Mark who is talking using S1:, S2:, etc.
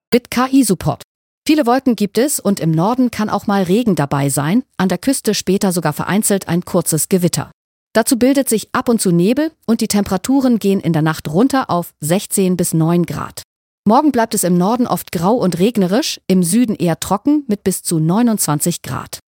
S1: Mit KI-Support. Viele Wolken gibt es und im Norden kann auch mal Regen dabei sein, an der Küste später sogar vereinzelt ein kurzes Gewitter. Dazu bildet sich ab und zu Nebel und die Temperaturen gehen in der Nacht runter auf 16 bis 9 Grad. Morgen bleibt es im Norden oft grau und regnerisch, im Süden eher trocken mit bis zu 29 Grad.